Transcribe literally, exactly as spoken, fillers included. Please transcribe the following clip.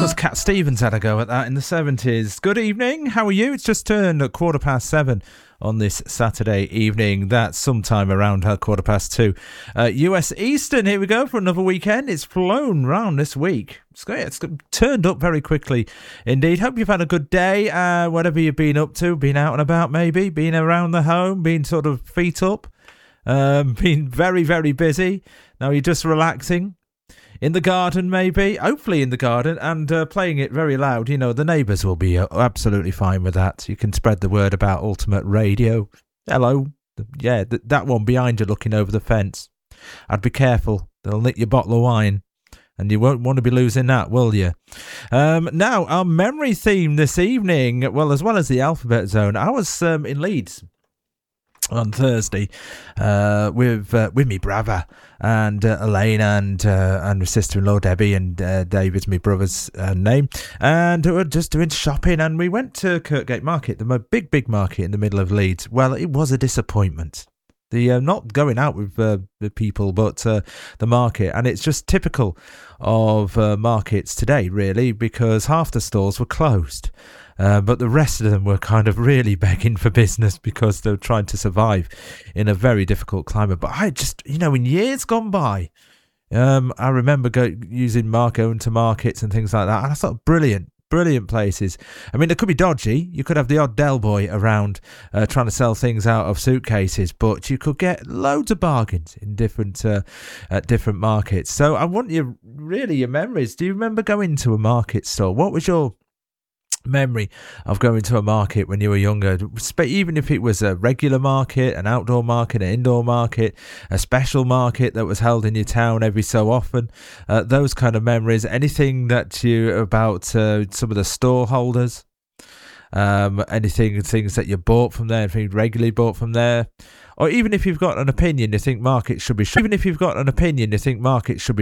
was Cat Stevens had a go at that in the seventies. Good evening, how are you? It's just turned at quarter past seven on this Saturday evening. That's sometime around her quarter past two. Uh, U S Eastern, here we go for another weekend. It's flown round this week. It's great. It's turned up very quickly indeed. Hope you've had a good day, uh, whatever you've been up to. Been out and about maybe, been around the home, been sort of feet up, um, been very, very busy. Now you're just relaxing. In the garden, maybe, hopefully in the garden, and uh, playing it very loud. You know, the neighbours will be uh, absolutely fine with that. You can spread the word about Ultimate Radio. Hello. Yeah, th- that one behind you looking over the fence. I'd be careful. They'll nick your bottle of wine. And you won't want to be losing that, will you? Um, now, our memory theme this evening, well, as well as the Alphabet Zone, I was um, in Leeds on Thursday uh, with uh, with me brother and uh, Elaine and uh, and my sister-in-law Debbie and uh, David's my brother's uh, name, and we were just doing shopping, and we went to Kirkgate Market, the big big market in the middle of Leeds. Well, it was a disappointment. The uh, not going out with uh, the people, but uh, the market, and it's just typical of uh, markets today, really, because half the stores were closed. Uh, but the rest of them were kind of really begging for business because they were trying to survive in a very difficult climate. But I just, you know, in years gone by, um, I remember go, using Marco into markets and things like that. And I thought, brilliant, brilliant places. I mean, it could be dodgy. You could have the odd Del Boy around uh, trying to sell things out of suitcases, but you could get loads of bargains in different uh, at different markets. So I want you, really, your memories. Do you remember going to a market store? What was your memory of going to a market when you were younger, even if it was a regular market, an outdoor market, an indoor market, a special market that was held in your town every so often, uh, those kind of memories. Anything that you about uh, some of the store holders, um, anything, things that you bought from there, anything regularly bought from there, or even if you've got an opinion, you think markets should be, sh- even if you've got an opinion, you think markets should be